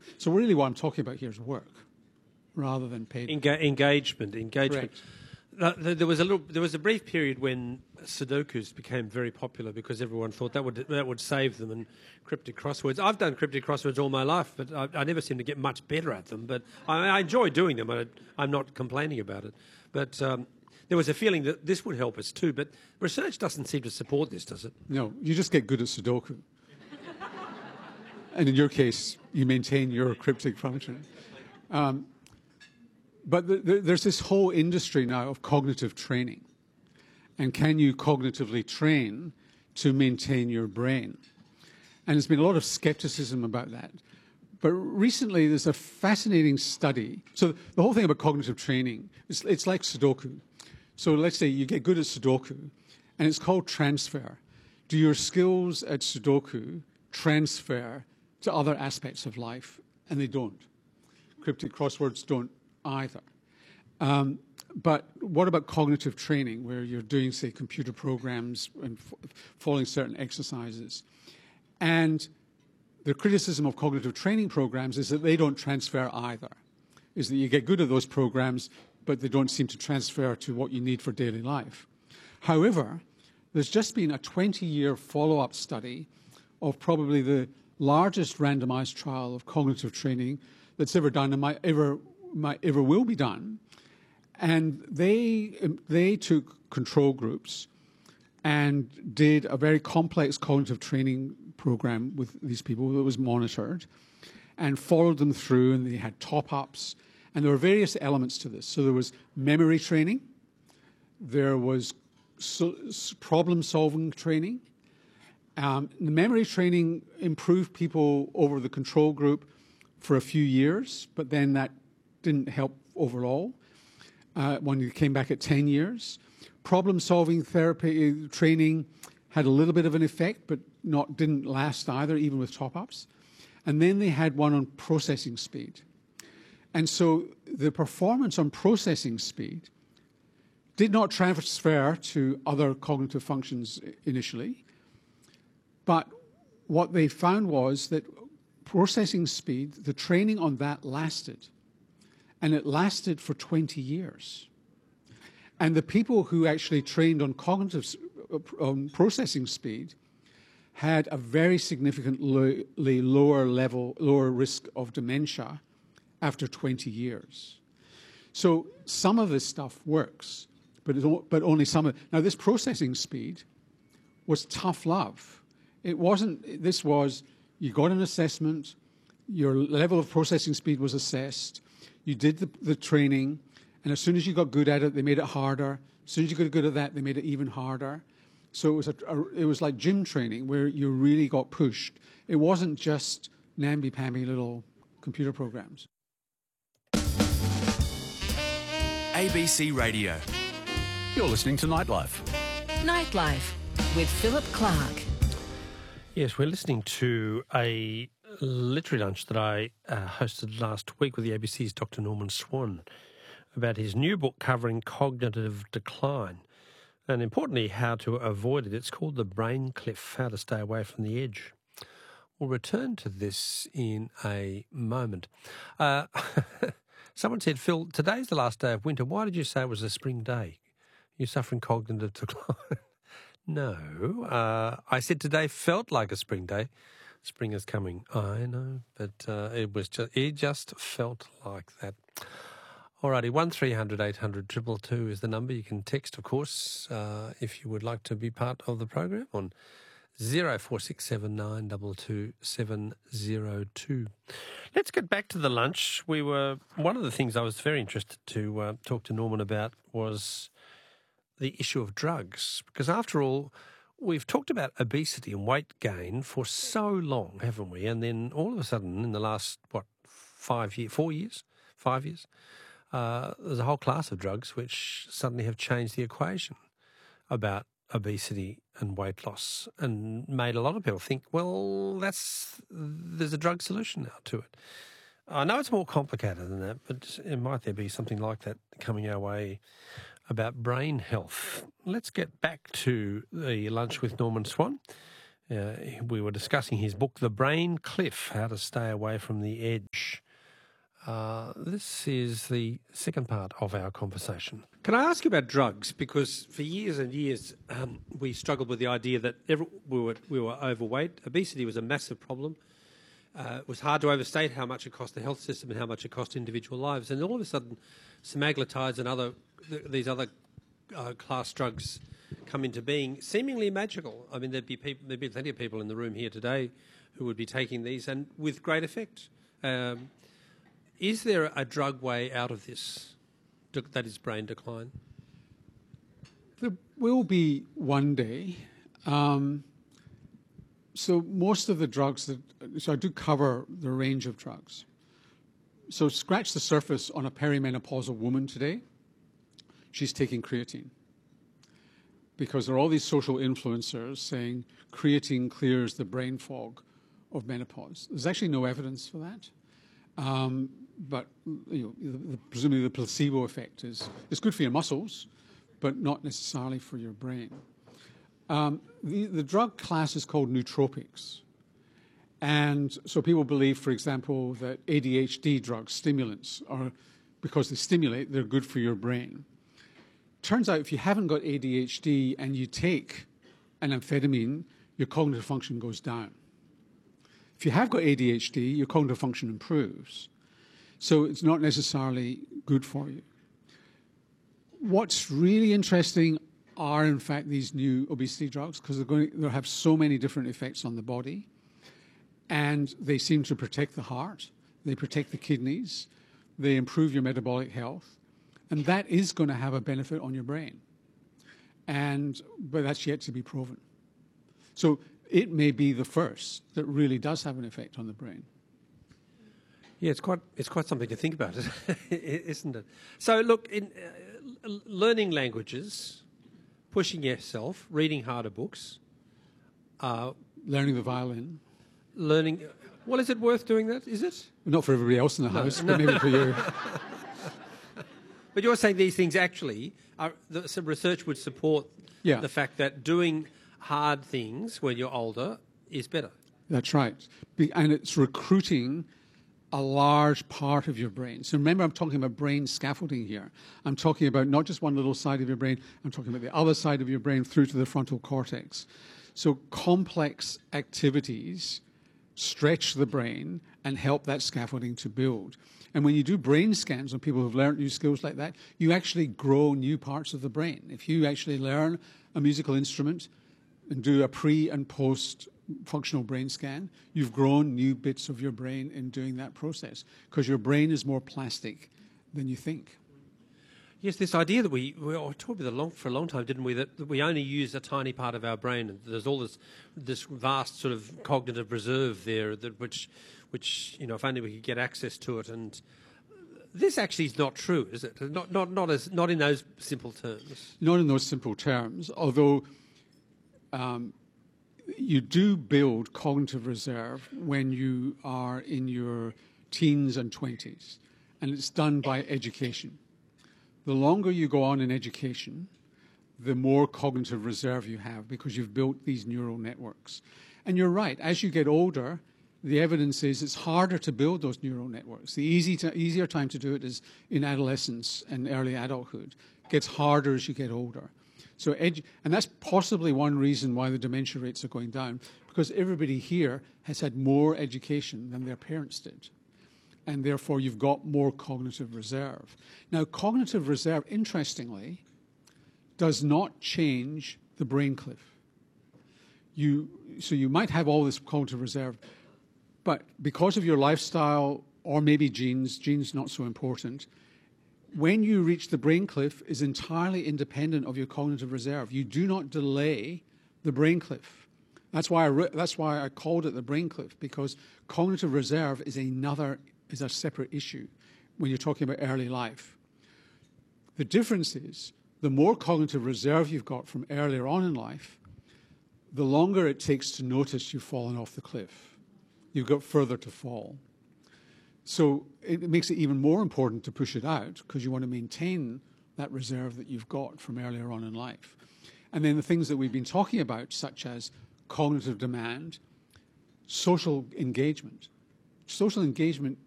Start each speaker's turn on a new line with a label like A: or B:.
A: So really what I'm talking about here is work rather than paid.
B: Engagement.
A: Correct.
B: There was a brief period when Sudokus became very popular because everyone thought that would save them, and cryptic crosswords. I've done cryptic crosswords all my life, but I never seem to get much better at them. But I enjoy doing them. I'm not complaining about it. But there was a feeling that this would help us too. But research doesn't seem to support this, does it?
A: No, you just get good at Sudoku. And in your case, you maintain your cryptic function. But there's this whole industry now of cognitive training. And can you cognitively train to maintain your brain? And there's been a lot of skepticism about that. But recently, there's a fascinating study. So the whole thing about cognitive training, it's like Sudoku. So let's say you get good at Sudoku, and it's called transfer. Do your skills at Sudoku transfer to other aspects of life? And they don't. Cryptic crosswords don't either. But what about cognitive training, where you're doing, say, computer programs and following certain exercises? And the criticism of cognitive training programs is that they don't transfer either, is that you get good at those programs, but they don't seem to transfer to what you need for daily life. However, there's just been a 20-year follow-up study of probably the largest randomized trial of cognitive training that's ever done and might ever will be done. And they took control groups and did a very complex cognitive training program with these people that was monitored and followed them through, and they had top-ups. And there were various elements to this. So there was memory training, there was problem-solving training. The memory training improved people over the control group for a few years, but then that didn't help overall when you came back at 10 years. Problem-solving therapy training had a little bit of an effect, but didn't last either, even with top-ups. And then they had one on processing speed. And so the performance on processing speed did not transfer to other cognitive functions initially, but what they found was that processing speed, the training on that lasted, and it lasted for 20 years. And the people who actually trained on processing speed had a very significantly lower risk of dementia after 20 years. So some of this stuff works, but only some of it. Now, this processing speed was tough love. It wasn't, this was, you got an assessment, your level of processing speed was assessed, you did the training, and as soon as you got good at it, they made it harder. As soon as you got good at that, they made it even harder. So it was like gym training where you really got pushed. It wasn't just namby-pamby little computer programs.
C: ABC Radio. You're listening to Nightlife.
D: Nightlife with Philip Clark.
B: Yes, we're listening to a literary lunch that I hosted last week with the ABC's Dr. Norman Swan about his new book covering cognitive decline and, importantly, how to avoid it. It's called The Brain Cliff, How to Stay Away from the Edge. We'll return to this in a moment. Someone said, Phil, today's the last day of winter. Why did you say it was a spring day? You're suffering cognitive decline. No, I said today felt like a spring day. Spring is coming. I know, but it just felt like that. Alrighty, 1300 800 222 is the number. You can text, of course, if you would like to be part of the program on 0467 702. Let's get back to the lunch. One of the things I was very interested to talk to Norman about was the issue of drugs, because after all, we've talked about obesity and weight gain for so long, haven't we? And then all of a sudden, in the last, 5 years, there's a whole class of drugs which suddenly have changed the equation about obesity and weight loss and made a lot of people think, well, there's a drug solution now to it. I know it's more complicated than that, but might there be something like that coming our way about brain health? Let's get back to the lunch with Norman Swan. We were discussing his book, The Brain Cliff, How to Stay Away from the Edge. This is the second part of our conversation. Can I ask you about drugs? Because for years and years, we struggled with the idea that we were overweight. Obesity was a massive problem. It was hard to overstate how much it cost the health system and how much it cost individual lives. And all of a sudden, semaglutides and these other class drugs come into being, seemingly magical. I mean, there'd be plenty of people in the room here today who would be taking these, and with great effect. Is there a drug way out of this, that is brain decline?
A: There will be one day. So most of the drugs so I do cover the range of drugs. So scratch the surface on a perimenopausal woman today. She's taking creatine. Because there are all these social influencers saying creatine clears the brain fog of menopause. There's actually no evidence for that. But presumably the placebo effect is good for your muscles, but not necessarily for your brain. The drug class is called nootropics. And so people believe, for example, that ADHD drugs, stimulants, because they stimulate, they're good for your brain. Turns out if you haven't got ADHD and you take an amphetamine, your cognitive function goes down. If you have got ADHD, your cognitive function improves. So it's not necessarily good for you. What's really interesting are, in fact, these new obesity drugs, because they'll have so many different effects on the body. And they seem to protect the heart. They protect the kidneys. They improve your metabolic health. And that is going to have a benefit on your brain. But that's yet to be proven. So it may be the first that really does have an effect on the brain.
B: Yeah, it's quite something to think about, isn't it? So look, in learning languages, pushing yourself, reading harder books,
A: learning the violin.
B: Well, is it worth doing that? Is it?
A: Not for everybody else in the house, but maybe for you.
B: But you're saying these things actually some research would support the fact that doing hard things when you're older is better.
A: That's right. And it's recruiting a large part of your brain. So remember, I'm talking about brain scaffolding here. I'm talking about not just one little side of your brain, I'm talking about the other side of your brain through to the frontal cortex. So complex activities stretch the brain and help that scaffolding to build. And when you do brain scans on people who've learned new skills like that, you actually grow new parts of the brain. If you actually learn a musical instrument and do a pre and post functional brain scan, you've grown new bits of your brain in doing that process, because your brain is more plastic than you think.
B: Yes, this idea that we talked about for a long time, didn't we, that we only use a tiny part of our brain, and there's all this vast sort of cognitive reserve there, which if only we could get access to it. And this actually is not true, is it? Not in those simple terms.
A: Not in those simple terms, although you do build cognitive reserve when you are in your teens and 20s, and it's done by education. The longer you go on in education, the more cognitive reserve you have, because you've built these neural networks. And you're right, as you get older, the evidence is it's harder to build those neural networks. The easier time to do it is in adolescence and early adulthood. It gets harder as you get older. So, and that's possibly one reason why the dementia rates are going down, because everybody here has had more education than their parents did. And therefore, you've got more cognitive reserve. Now, cognitive reserve, interestingly, does not change the brain cliff. So you might have all this cognitive reserve, but because of your lifestyle or maybe genes not so important, when you reach the brain cliff is entirely independent of your cognitive reserve. You do not delay the brain cliff. That's why I called it the brain cliff, because cognitive reserve is a separate issue when you're talking about early life. The difference is the more cognitive reserve you've got from earlier on in life, the longer it takes to notice you've fallen off the cliff. You've got further to fall. So it makes it even more important to push it out, because you want to maintain that reserve that you've got from earlier on in life. And then the things that we've been talking about, such as cognitive demand, social engagement. Social engagement